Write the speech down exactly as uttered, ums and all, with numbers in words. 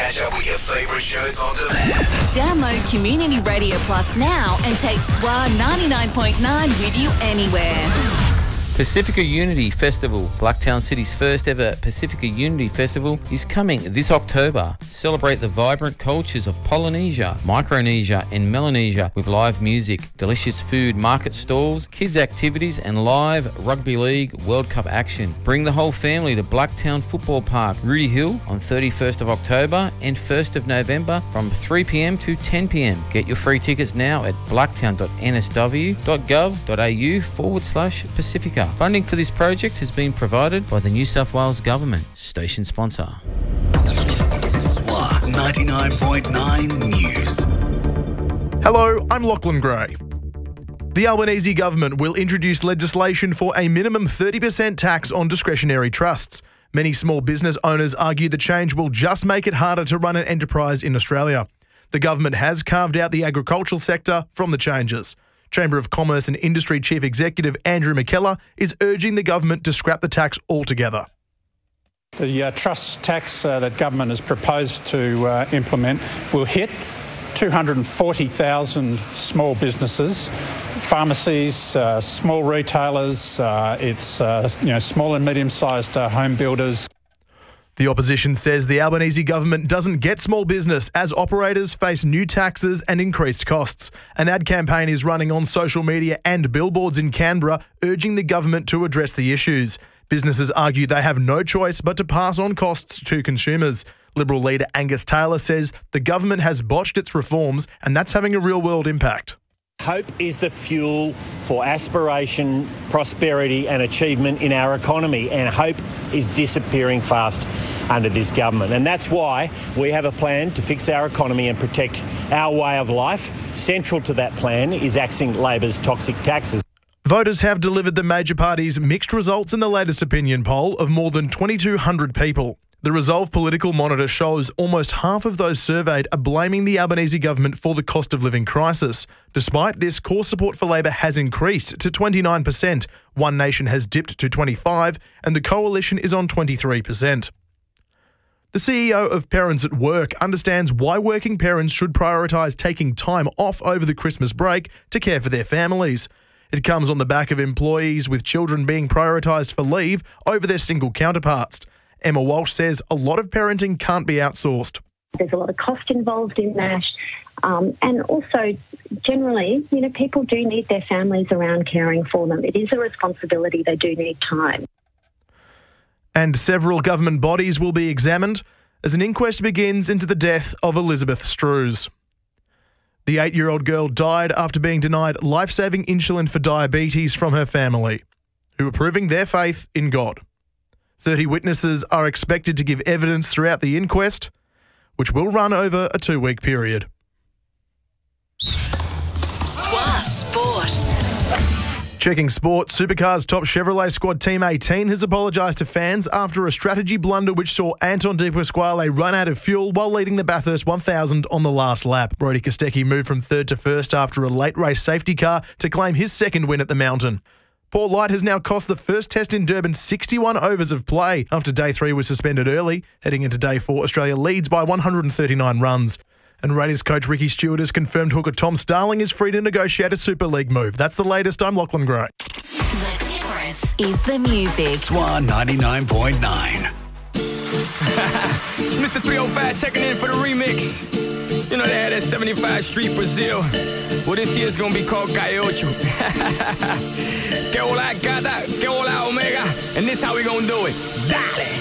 Catch up with your favourite shows on demand. Download Community Radio Plus now and take S W A ninety-nine point nine with you anywhere. Pacifica Unity Festival, Blacktown City's first ever Pacifica Unity Festival, is coming this October. Celebrate the vibrant cultures of Polynesia, Micronesia and Melanesia with live music, delicious food, market stalls, kids activities and live Rugby League World Cup action. Bring the whole family to Blacktown Football Park, Rudy Hill on thirty-first of October and first of November from three p.m. to ten p.m. Get your free tickets now at blacktown.nsw.gov.au forward slash Pacifica. Funding for this project has been provided by the New South Wales Government. Station sponsor. S W A ninety-nine point nine News. Hello, I'm Lachlan Gray. The Albanese government will introduce legislation for a minimum thirty percent tax on discretionary trusts. Many small business owners argue the change will just make it harder to run an enterprise in Australia. The government has carved out the agricultural sector from the changes. Chamber of Commerce and Industry Chief Executive Andrew McKellar is urging the government to scrap the tax altogether. The uh, trust tax uh, that government has proposed to uh, implement will hit two hundred forty thousand small businesses, pharmacies, uh, small retailers, uh, it's uh, you know small and medium-sized uh, home builders. The opposition says the Albanese government doesn't get small business as operators face new taxes and increased costs. An ad campaign is running on social media and billboards in Canberra urging the government to address the issues. Businesses argue they have no choice but to pass on costs to consumers. Liberal leader Angus Taylor says the government has botched its reforms and that's having a real-world impact. Hope is the fuel for aspiration, prosperity and achievement in our economy, and hope is disappearing fast under this government. And that's why we have a plan to fix our economy and protect our way of life. Central to that plan is axing Labor's toxic taxes. Voters have delivered the major parties mixed results in the latest opinion poll of more than twenty-two hundred people. The Resolve Political Monitor shows almost half of those surveyed are blaming the Albanese government for the cost of living crisis. Despite this, core support for Labor has increased to twenty-nine percent. One Nation has dipped to twenty-five percent and the Coalition is on twenty-three percent. The C E O of Parents at Work understands why working parents should prioritise taking time off over the Christmas break to care for their families. It comes on the back of employees with children being prioritised for leave over their single counterparts. Emma Walsh says a lot of parenting can't be outsourced. There's a lot of cost involved in that. Um, and also, generally, you know, people do need their families around caring for them. It is a responsibility. They do need time. And several government bodies will be examined as an inquest begins into the death of Elizabeth Strews. The eight-year-old girl died after being denied life-saving insulin for diabetes from her family, who are proving their faith in God. thirty witnesses are expected to give evidence throughout the inquest, which will run over a two-week period. S W A Sport. Checking sport, Supercars top Chevrolet squad Team eighteen has apologised to fans after a strategy blunder which saw Anton De Pasquale run out of fuel while leading the Bathurst one thousand on the last lap. Brodie Kostecki moved from third to first after a late race safety car to claim his second win at the Mountain. Paul Light has now cost the first test in Durban sixty-one overs of play after day three was suspended early. Heading into day four, Australia leads by one hundred thirty-nine runs. And Raiders coach Ricky Stewart has confirmed hooker Tom Starling is free to negotiate a Super League move. That's the latest. I'm Lachlan Gray. The difference is the music. S W A ninety-nine point nine. It's Mister three oh five checking in for the remix. You know they had that seventy-five Street Brazil. Well, this year's gonna be called Calle Ocho. Que hola gata, que hola omega. And this how we gonna do it. Dale.